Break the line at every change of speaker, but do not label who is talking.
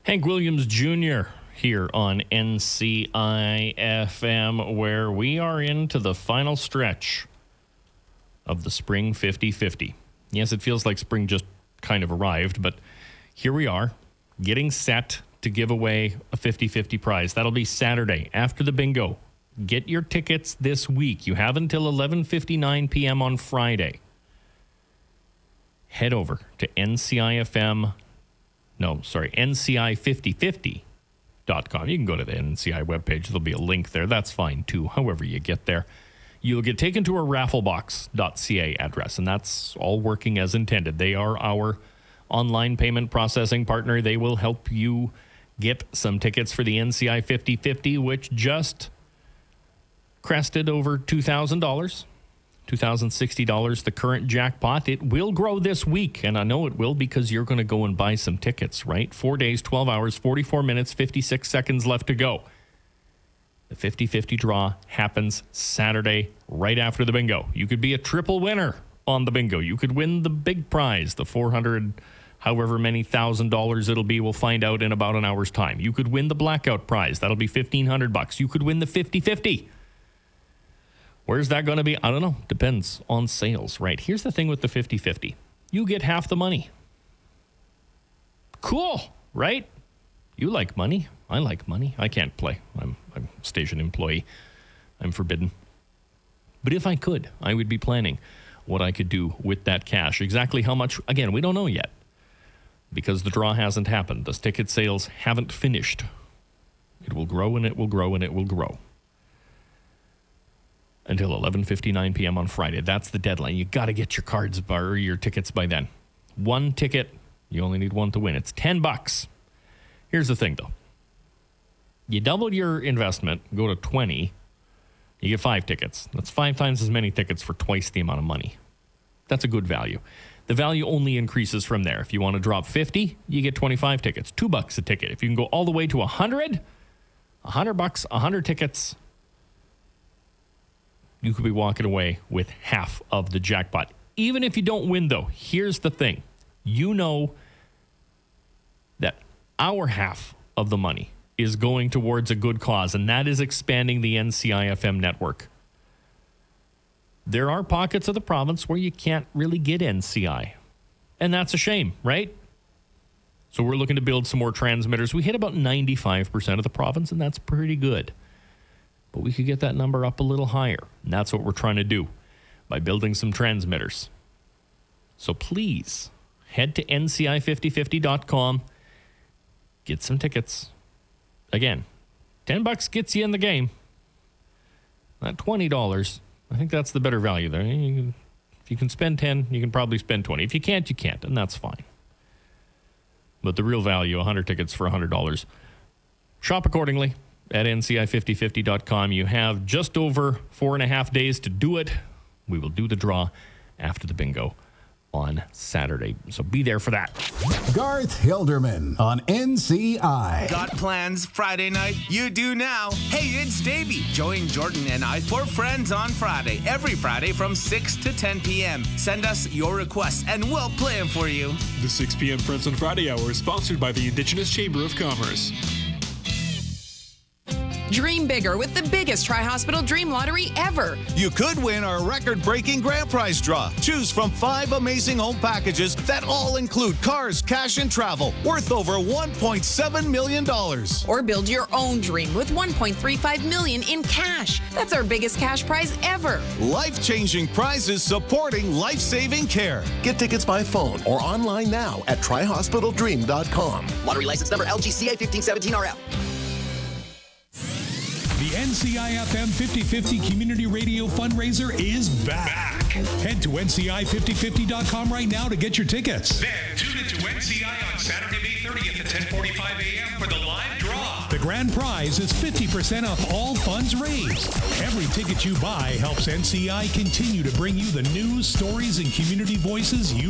Hank Williams Jr. here on NCIFM, where we are into the final stretch of the Spring 50-50. Yes, it feels like spring just kind of arrived, but here we are, getting set to give away a 50-50 prize. That'll be Saturday after the bingo. Get your tickets this week. You have until 11:59 p.m. on Friday. Head over to NCI5050.com. You can go to the NCI webpage. There'll be a link there. That's fine, too, however you get there. You'll get taken to a rafflebox.ca address, and that's all working as intended. They are our online payment processing partner. They will help you get some tickets for the NCI 50-50, which just crested over $2,000, $2,060, the current jackpot. It will grow this week, and I know it will because you're going to go and buy some tickets, right? 4 days, 12 hours, 44 minutes, 56 seconds left to go. The 50-50 draw happens Saturday right after the bingo. You could be a triple winner on the bingo. You could win the big prize, the $400, however many $1,000 it'll be. We'll find out in about an hour's time. You could win the blackout prize. That'll be $1,500. You could win the 50-50. Where's that going to be? I don't know. Depends on sales, right? Here's the thing with the 50-50. You get half the money. Cool, right? You like money. I like money. I can't play. I'm a station employee. I'm forbidden. But if I could, I would be planning what I could do with that cash. Exactly how much, again, we don't know yet because the draw hasn't happened. The ticket sales haven't finished. It will grow and it will grow and it will grow until 11:59 p.m. on Friday. That's the deadline. You got to get your cards or your tickets by then. One ticket, you only need one to win. It's $10. Here's the thing, though. You double your investment, go to 20, you get 5 tickets. That's 5 times as many tickets for twice the amount of money. That's a good value. The value only increases from there. If you want to drop 50, you get 25 tickets, $2 a ticket. If you can go all the way to 100, $100, 100 tickets, you could be walking away with half of the jackpot. Even if you don't win, though, here's the thing. You know that our half of the money is going towards a good cause, and that is expanding the NCIFM network. There are pockets of the province where you can't really get NCI, and that's a shame, right? So we're looking to build some more transmitters. We hit about 95% of the province, and that's pretty good. But we could get that number up a little higher, and that's what we're trying to do by building some transmitters. So please head to NCI5050.com, get some tickets. Again, $10 gets you in the game. Not $20. I think that's the better value there. If you can spend 10, you can probably spend 20. If you can't, you can't, and that's fine. But the real value, 100 tickets for $100. Shop accordingly at NCI5050.com. You have just over 4.5 days to do it. We will do the draw after the bingo on Saturday. So be there for that.
Garth Hilderman on NCI.
Got plans Friday night? You do now. Hey, it's Davey. Join Jordan and I for Friends on Friday. Every Friday from 6 to 10 p.m. Send us your requests and we'll play them for you.
The 6 p.m. Friends on Friday hour is sponsored by the Indigenous Chamber of Commerce.
Dream bigger with the biggest Tri-Hospital Dream Lottery ever.
You could win our record-breaking grand prize draw. Choose from 5 amazing home packages that all include cars, cash, and travel worth over $1.7 million.
Or build your own dream with $1.35 million in cash. That's our biggest cash prize ever.
Life-changing prizes supporting life-saving care.
Get tickets by phone or online now at TriHospitalDream.com.
Lottery license number LGCA 1517RF.
The NCIFM 50-50 Community Radio Fundraiser is back. Head to NCI5050.com right now to get your tickets.
Then tune into NCI on Saturday, May 30th at 10:45 a.m. for the live draw.
The grand prize is 50% off all funds raised. Every ticket you buy helps NCI continue to bring you the news, stories, and community voices you